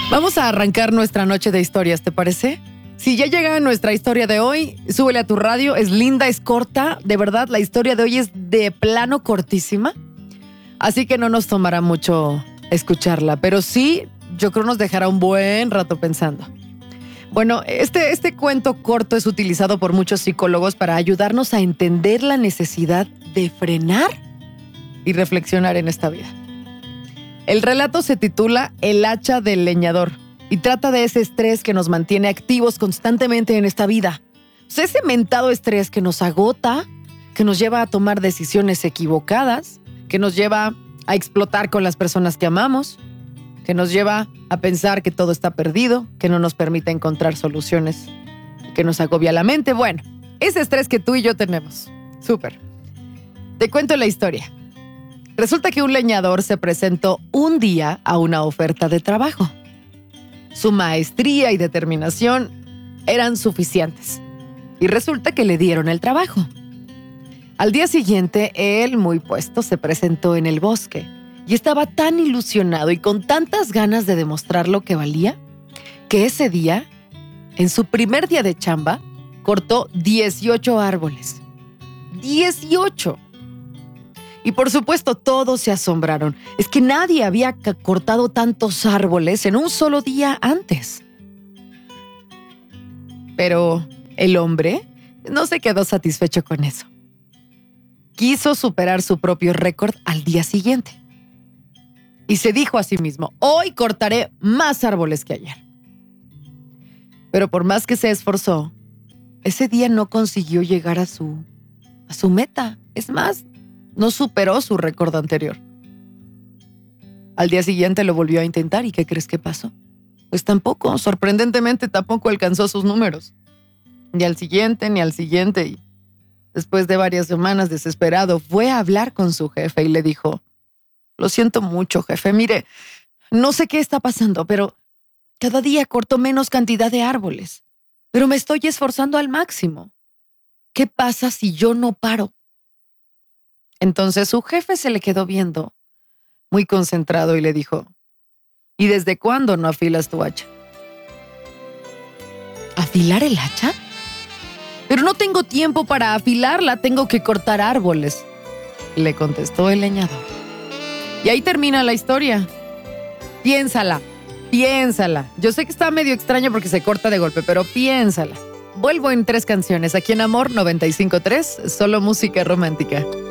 Vamos a arrancar nuestra noche de historias, ¿te parece? Si ya llega nuestra historia de hoy, súbele a tu radio. Es linda, es corta. De verdad, la historia de hoy es de plano cortísima. Así que no nos tomará mucho escucharla. Pero sí, yo creo nos dejará un buen rato pensando. Bueno, este cuento corto es utilizado por muchos psicólogos para ayudarnos a entender la necesidad de frenar y reflexionar en esta vida. El relato se titula El hacha del leñador y trata de ese estrés que nos mantiene activos constantemente en esta vida. O sea, ese mentado estrés que nos agota, que nos lleva a tomar decisiones equivocadas, que nos lleva a explotar con las personas que amamos, que nos lleva a pensar que todo está perdido, que no nos permite encontrar soluciones, que nos agobia la mente. Bueno, ese estrés que tú y yo tenemos. Súper. Te cuento la historia. Resulta que un leñador se presentó un día a una oferta de trabajo. Su maestría y determinación eran suficientes. Y resulta que le dieron el trabajo. Al día siguiente, él, muy puesto, se presentó en el bosque. Y estaba tan ilusionado y con tantas ganas de demostrar lo que valía, que ese día, en su primer día de chamba, cortó 18 árboles. ¡18! Y por supuesto, todos se asombraron. Es que nadie había cortado tantos árboles en un solo día antes. Pero el hombre no se quedó satisfecho con eso. Quiso superar su propio récord al día siguiente. Y se dijo a sí mismo, hoy cortaré más árboles que ayer. Pero por más que se esforzó, ese día no consiguió llegar a su meta. Es más, no superó su récord anterior. Al día siguiente lo volvió a intentar y ¿qué crees que pasó? Pues tampoco, sorprendentemente tampoco alcanzó sus números. Ni al siguiente. Y después de varias semanas desesperado, fue a hablar con su jefe y le dijo, lo siento mucho, jefe, mire, no sé qué está pasando, pero cada día corto menos cantidad de árboles, pero me estoy esforzando al máximo. ¿Qué pasa si yo no paro? Entonces su jefe se le quedó viendo, muy concentrado, y le dijo, ¿y desde cuándo no afilas tu hacha? ¿Afilar el hacha? Pero no tengo tiempo para afilarla, tengo que cortar árboles, le contestó el leñador. Y ahí termina la historia. Piénsala. Yo sé que está medio extraño porque se corta de golpe, pero piénsala. Vuelvo en 3 canciones, aquí en Amor 95.3, solo música romántica.